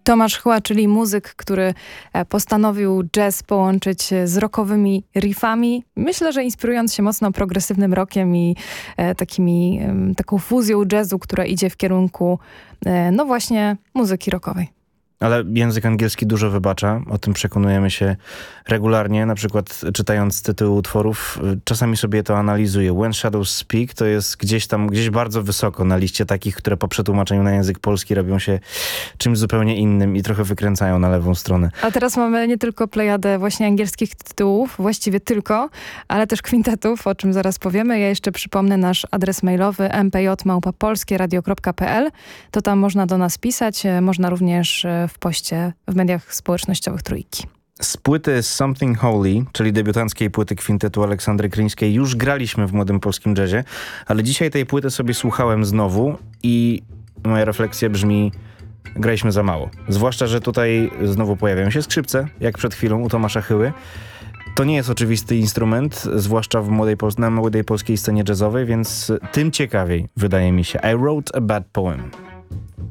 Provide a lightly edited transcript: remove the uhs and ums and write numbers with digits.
Tomasz Chła, czyli muzyk, który postanowił jazz połączyć z rockowymi riffami. Myślę, że inspirując się mocno progresywnym rockiem i taką fuzją jazzu, która idzie w kierunku, no właśnie, muzyki rockowej. Ale język angielski dużo wybacza, o tym przekonujemy się regularnie, na przykład czytając tytuły utworów. Czasami sobie to analizuję. When Shadows Speak to jest gdzieś bardzo wysoko na liście takich, które po przetłumaczeniu na język polski robią się czymś zupełnie innym i trochę wykręcają na lewą stronę. A teraz mamy nie tylko plejadę właśnie angielskich tytułów, właściwie tylko, ale też kwintetów, o czym zaraz powiemy. Ja jeszcze przypomnę nasz adres mailowy mpj@polskieradio.pl. To tam można do nas pisać, można również w poście w mediach społecznościowych Trójki. Z płyty Something Holy, czyli debiutanckiej płyty kwintetu Aleksandry Kryńskiej, już graliśmy w Młodym Polskim Jazzie, ale dzisiaj tej płyty sobie słuchałem znowu i moja refleksja brzmi: graliśmy za mało. Zwłaszcza, że tutaj znowu pojawiają się skrzypce, jak przed chwilą u Tomasza Chyły. To nie jest oczywisty instrument, zwłaszcza na młodej polskiej scenie jazzowej, więc tym ciekawiej, wydaje mi się. I wrote a bad poem.